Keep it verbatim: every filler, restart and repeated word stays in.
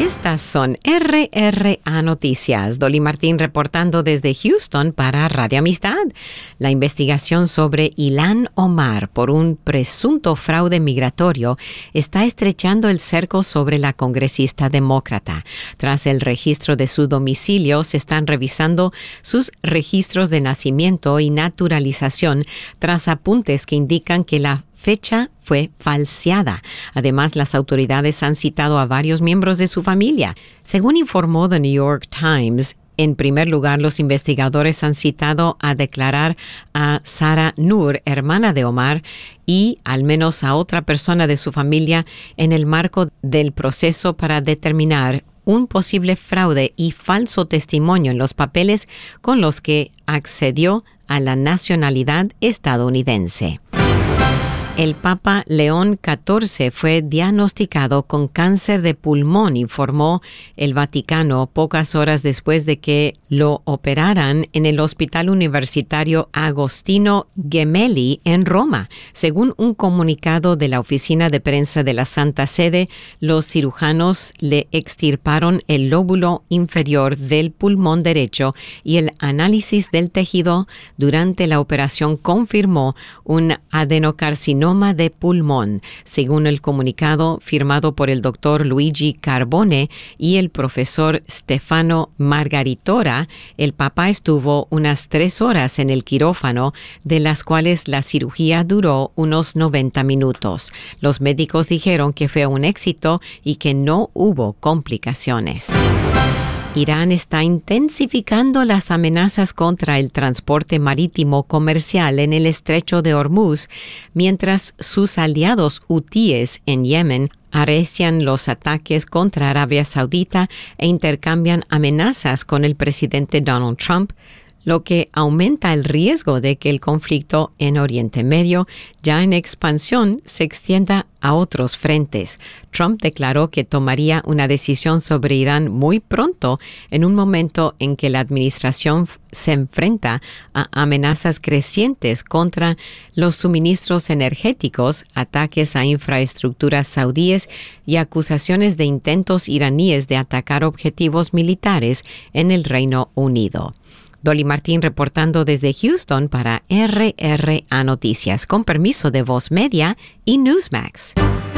Estas son R R A Noticias. Dolly Martín reportando desde Houston para Radio Amistad. La investigación sobre Ilhan Omar por un presunto fraude migratorio está estrechando el cerco sobre la congresista demócrata. Tras el registro de su domicilio, se están revisando sus registros de nacimiento y naturalización tras apuntes que indican que la fecha fue falseada. Además, las autoridades han citado a varios miembros de su familia. Según informó The New York Times, en primer lugar, los investigadores han citado a declarar a Sara Nur, hermana de Omar, y al menos a otra persona de su familia en el marco del proceso para determinar un posible fraude y falso testimonio en los papeles con los que accedió a la nacionalidad estadounidense. El Papa León catorce fue diagnosticado con cáncer de pulmón, informó el Vaticano pocas horas después de que lo operaran en el Hospital Universitario Agostino Gemelli en Roma. Según un comunicado de la Oficina de Prensa de la Santa Sede, los cirujanos le extirparon el lóbulo inferior del pulmón derecho y el análisis del tejido durante la operación confirmó un adenocarcinoma de pulmón. Según el comunicado firmado por el doctor Luigi Carbone y el profesor Stefano Margaritora, el Papa estuvo unas tres horas en el quirófano, de las cuales la cirugía duró unos noventa minutos. Los médicos dijeron que fue un éxito y que no hubo complicaciones. Irán está intensificando las amenazas contra el transporte marítimo comercial en el estrecho de Hormuz, mientras sus aliados hutíes en Yemen arrecian los ataques contra Arabia Saudita e intercambian amenazas con el presidente Donald Trump, lo que aumenta el riesgo de que el conflicto en Oriente Medio, ya en expansión, se extienda a otros frentes. Trump declaró que tomaría una decisión sobre Irán muy pronto, en un momento en que la administración se enfrenta a amenazas crecientes contra los suministros energéticos, ataques a infraestructuras saudíes y acusaciones de intentos iraníes de atacar objetivos militares en el Reino Unido. Dolly Martín reportando desde Houston para R R A Noticias, con permiso de Voz Media y Newsmax.